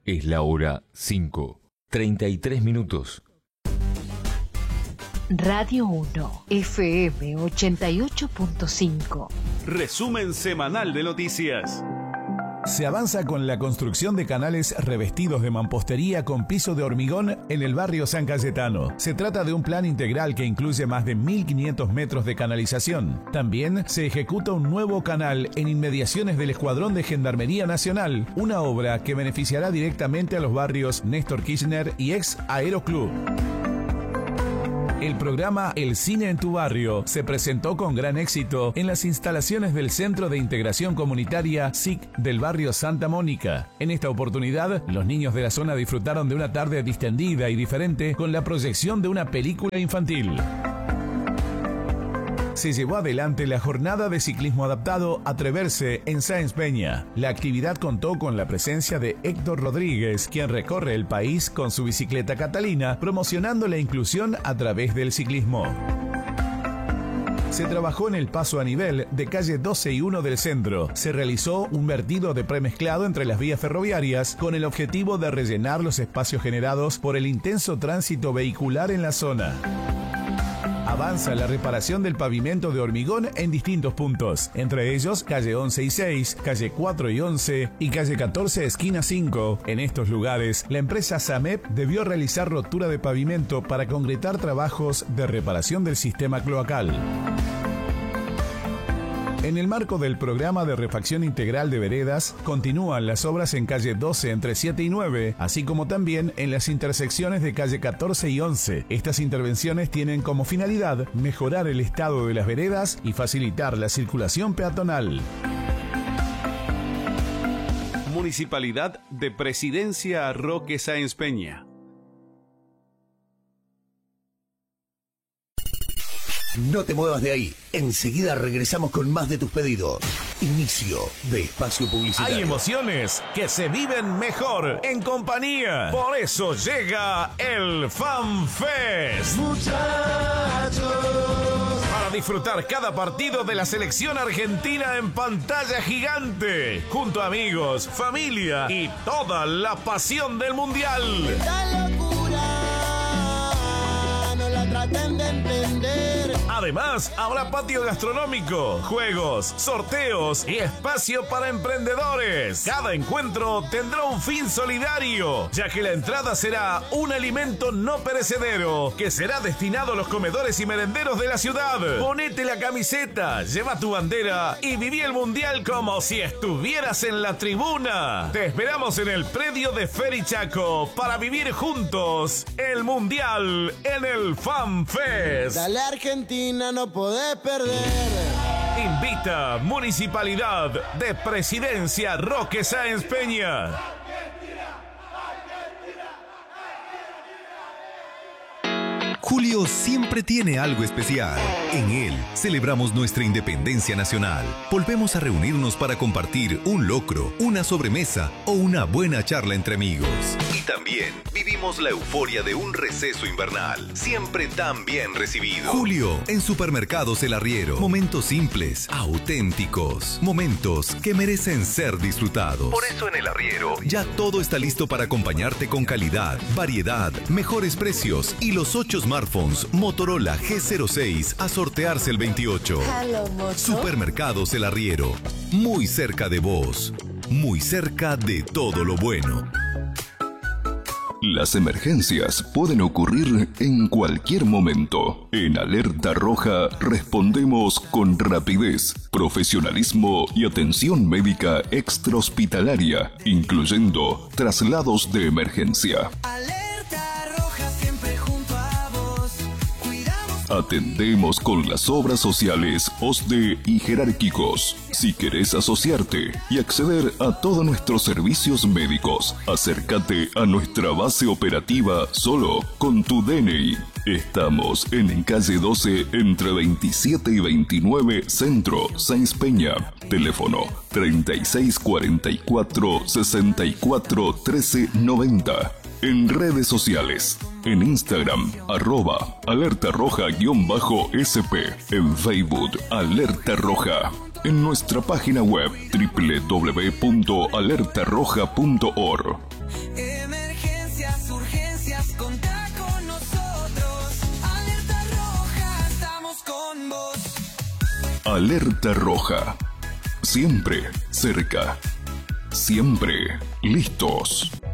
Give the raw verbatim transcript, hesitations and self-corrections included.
Es la hora cinco, treinta y tres minutos. Radio uno, F M ochenta y ocho punto cinco. Resumen semanal de noticias. Se avanza con la construcción de canales revestidos de mampostería con piso de hormigón en el barrio San Cayetano. Se trata de un plan integral que incluye más de mil quinientos metros de canalización. También se ejecuta un nuevo canal en inmediaciones del Escuadrón de Gendarmería Nacional, una obra que beneficiará directamente a los barrios Néstor Kirchner y ex Aeroclub. El programa El Cine en tu Barrio se presentó con gran éxito en las instalaciones del Centro de Integración Comunitaria S I C del barrio Santa Mónica. En esta oportunidad, los niños de la zona disfrutaron de una tarde distendida y diferente con la proyección de una película infantil. Se llevó adelante la jornada de ciclismo adaptado Atreverse en Sáenz Peña. La actividad contó con la presencia de Héctor Rodríguez, quien recorre el país con su bicicleta Catalina, promocionando la inclusión a través del ciclismo. Se trabajó en el paso a nivel de calle doce y uno del centro. Se realizó un vertido de premezclado entre las vías ferroviarias con el objetivo de rellenar los espacios generados por el intenso tránsito vehicular en la zona. Avanza la reparación del pavimento de hormigón en distintos puntos, entre ellos calle once y seis, calle cuatro y once y calle catorce esquina cinco. En estos lugares, la empresa SAMEP debió realizar rotura de pavimento para concretar trabajos de reparación del sistema cloacal. En el marco del programa de refacción integral de veredas, continúan las obras en calle doce entre siete y nueve, así como también en las intersecciones de calle catorce y once. Estas intervenciones tienen como finalidad mejorar el estado de las veredas y facilitar la circulación peatonal. Municipalidad de Presidencia Roque Sáenz Peña. No te muevas de ahí. Enseguida regresamos con más de tus pedidos. Inicio de espacio publicitario. Hay emociones que se viven mejor en compañía. Por eso llega el Fan Fest. Muchachos. Para disfrutar cada partido de la selección argentina en pantalla gigante. Junto a amigos, familia y toda la pasión del mundial. Esta locura no la traten de entender. Además, habrá patio gastronómico, juegos, sorteos y espacio para emprendedores. Cada encuentro tendrá un fin solidario, ya que la entrada será un alimento no perecedero que será destinado a los comedores y merenderos de la ciudad. Ponete la camiseta, lleva tu bandera y viví el mundial como si estuvieras en la tribuna. Te esperamos en el predio de Ferichaco para vivir juntos el mundial en el Fan Fest. Dale Argentina. No podés perder. Invita Municipalidad de Presidencia Roque Sáenz Peña. Julio siempre tiene algo especial. En él celebramos nuestra independencia nacional. Volvemos a reunirnos para compartir un locro, una sobremesa o una buena charla entre amigos. Y también vivimos la euforia de un receso invernal, siempre tan bien recibido. Julio, en Supermercados El Arriero. Momentos simples, auténticos. Momentos que merecen ser disfrutados. Por eso en El Arriero ya todo está listo para acompañarte con calidad, variedad, mejores precios y los ocho smartphones Motorola G cero seis a sortearse el veintiocho. Hello, Moto. Supermercados El Arriero. Muy cerca de vos. Muy cerca de todo lo bueno. Las emergencias pueden ocurrir en cualquier momento. En Alerta Roja respondemos con rapidez, profesionalismo y atención médica extrahospitalaria, incluyendo traslados de emergencia. Alerta Roja siempre junto a vos. Cuidamos. Atendemos con las obras sociales O S D E y jerárquicos. Si querés asociarte y acceder a todos nuestros servicios médicos, acércate a nuestra base operativa solo con tu D N I. Estamos en calle doce entre veintisiete y veintinueve Centro, Sáenz Peña. Teléfono treinta y seis cuarenta y cuatro sesenta y cuatro trece noventa. En redes sociales, en Instagram, arroba alerta roja-sp, en Facebook, Alerta Roja, en nuestra página web doble u doble u doble u punto alerta roja punto org. Alerta roja. Siempre cerca. Siempre listos.